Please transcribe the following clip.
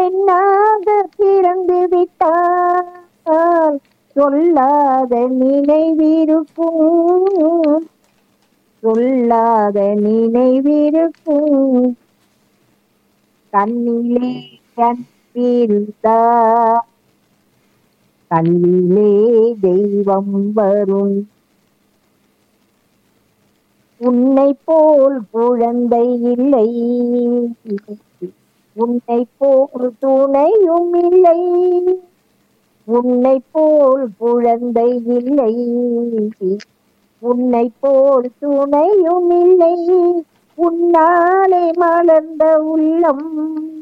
பெண்ணாக பிறந்து விட்டால் சொல்லாத நினைவிருக்கும், சொல்லாத நினைவிருக்கும். கண்ணிலே கண்ணிருந்தா கண்ணிலே தெய்வம் வரும். உன்னை போல் குழந்தை இல்லை, உன்னை போல் துணையும் இல்லை, உன்னை போல் குழந்தை இல்லை, உன்னை போல் துணையும் இல்லை. உன்னாலே மலர்ந்த உள்ளம்